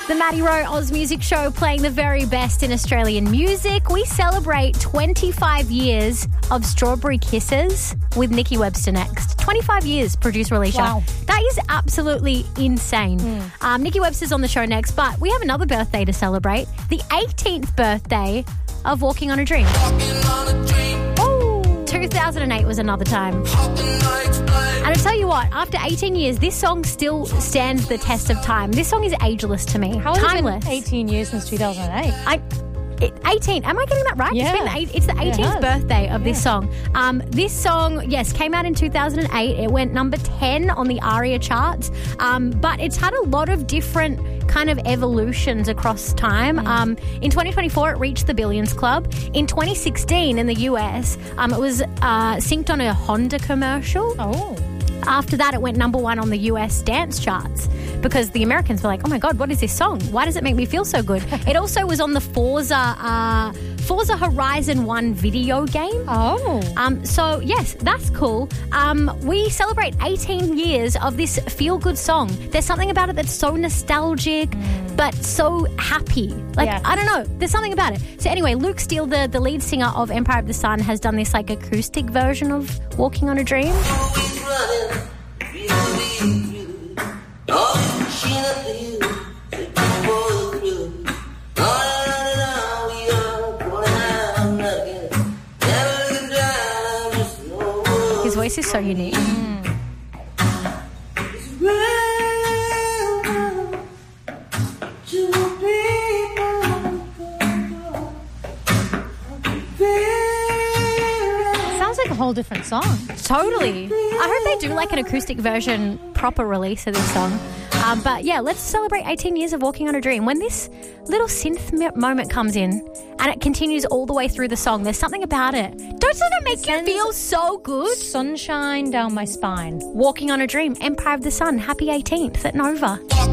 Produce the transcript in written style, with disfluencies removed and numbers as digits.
The Maddie Rowe Oz Music Show, playing the very best in Australian music. We celebrate 25 years of Strawberry Kisses with Nikki Webster next. 25 years, producer Alicia. Wow. That is absolutely insane. Nikki Webster's on the show next, but we have another birthday to celebrate. The 18th birthday of Walking on a Dream. Oh, 2008 was another time. And I tell you what, after 18 years, this song still stands the test of time. This song is ageless to me. How has Timeless. it been 18 years since 2008? 18. Am I getting that right? Yeah. It's the 18th birthday of this song. This song, yes, came out in 2008. It went number 10 on the ARIA charts. But it's had a lot of different kind of evolutions across time. In 2024, it reached the Billions Club. In 2016, in the US, it was synced on a Honda commercial. Oh. After that, it went number 1 on the US dance charts because the Americans were like, oh my God, what is this song? Why does it make me feel so good? It also was on the Forza Horizon 1 video game. Oh. So, yes, that's cool. We celebrate 18 years of this feel-good song. There's something about it that's so nostalgic but so happy. Like, Yeah. I don't know. There's something about it. So anyway, Luke Steele, the lead singer of Empire of the Sun, has done this like acoustic version of Walking on a Dream. His voice is so unique. Sounds like a whole different song. Totally. I hope they do like an acoustic version, proper release of this song. But yeah, let's celebrate 18 years of Walking on a Dream. When this little synth moment comes in and it continues all the way through the song, there's something about it. Doesn't it make you feel so good? Sunshine down my spine. Walking on a Dream, Empire of the Sun, happy 18th at Nova.